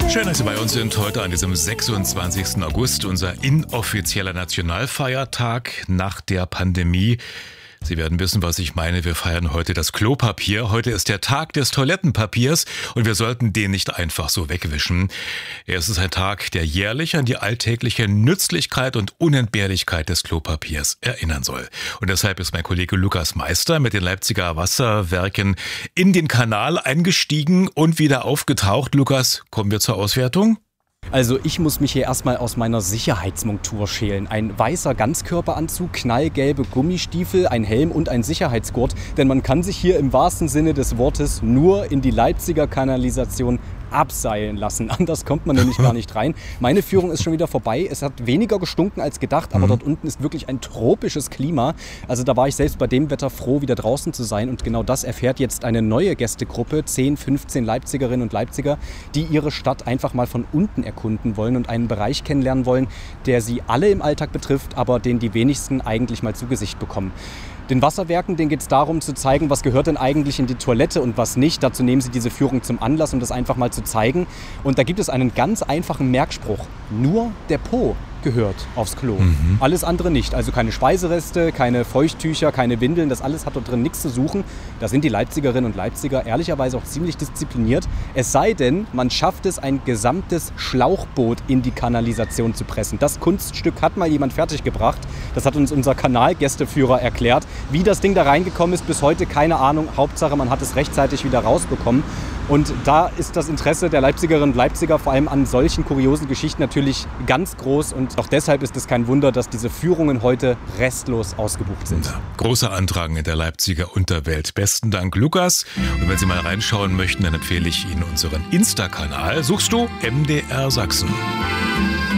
Schön, dass Sie bei uns sind. Heute an diesem 26. August, unser inoffizieller Nationalfeiertag nach der Pandemie. Sie werden wissen, was ich meine. Wir feiern heute das Klopapier. Heute ist der Tag des Toilettenpapiers und wir sollten den nicht einfach so wegwischen. Es ist ein Tag, der jährlich an die alltägliche Nützlichkeit und Unentbehrlichkeit des Klopapiers erinnern soll. Und deshalb ist mein Kollege Lukas Meister mit den Leipziger Wasserwerken in den Kanal eingestiegen und wieder aufgetaucht. Lukas, kommen wir zur Auswertung? Also ich muss mich hier erstmal aus meiner Sicherheitsmontur schälen. Ein weißer Ganzkörperanzug, knallgelbe Gummistiefel, ein Helm und ein Sicherheitsgurt. Denn man kann sich hier im wahrsten Sinne des Wortes nur in die Leipziger Kanalisation abseilen lassen. Anders kommt man nämlich gar nicht rein. Meine Führung ist schon wieder vorbei. Es hat weniger gestunken als gedacht, aber dort unten ist wirklich ein tropisches Klima. Also da war ich selbst bei dem Wetter froh, wieder draußen zu sein. Und genau das erfährt jetzt eine neue Gästegruppe, 10, 15 Leipzigerinnen und Leipziger, die ihre Stadt einfach mal von unten erkunden wollen und einen Bereich kennenlernen wollen, der sie alle im Alltag betrifft, aber den die wenigsten eigentlich mal zu Gesicht bekommen. Den Wasserwerken, denen geht es darum zu zeigen, was gehört denn eigentlich in die Toilette und was nicht. Dazu nehmen sie diese Führung zum Anlass, um das einfach mal zu zeigen. Und da gibt es einen ganz einfachen Merkspruch. Nur der Po gehört aufs Klo. Alles andere nicht. Also keine Speisereste, keine Feuchttücher, keine Windeln. Das alles hat dort drin nichts zu suchen. Da sind die Leipzigerinnen und Leipziger ehrlicherweise auch ziemlich diszipliniert. Es sei denn, man schafft es, ein gesamtes Schlauchboot in die Kanalisation zu pressen. Das Kunststück hat mal jemand fertiggebracht. Das hat uns unser Kanalgästeführer erklärt. Wie das Ding da reingekommen ist, bis heute keine Ahnung. Hauptsache, man hat es rechtzeitig wieder rausbekommen. Und da ist das Interesse der Leipzigerinnen und Leipziger vor allem an solchen kuriosen Geschichten natürlich ganz groß. Und auch deshalb ist es kein Wunder, dass diese Führungen heute restlos ausgebucht sind. Ja, großer Andrang in der Leipziger Unterwelt. Besten Dank, Lukas. Und wenn Sie mal reinschauen möchten, dann empfehle ich Ihnen unseren Insta-Kanal. Suchst du MDR Sachsen.